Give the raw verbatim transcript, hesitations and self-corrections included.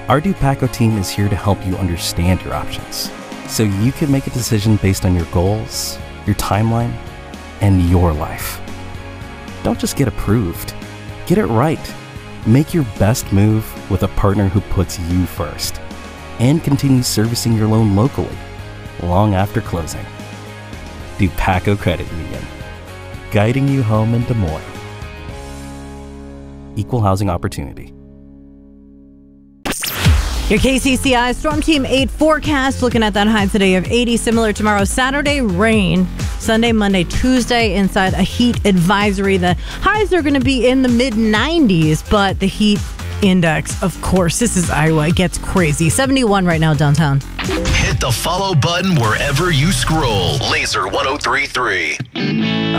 Our Dupaco team is here to help you understand your options, so you can make a decision based on your goals, your timeline, and your life. Don't just get approved. Get it right. Make your best move with a partner who puts you first and continues servicing your loan locally long after closing. Dupaco Credit Union, guiding you home in Des Moines. Equal housing opportunity. Your K C C I Storm Team eight forecast, looking at that high today of eighty, similar tomorrow. Saturday, rain. Sunday, Monday, Tuesday, inside a heat advisory. The highs are going to be in the mid nineties, but the heat index, of course, this is Iowa. It gets crazy. seventy-one right now downtown. Hit the follow button wherever you scroll. Laser one oh three point three.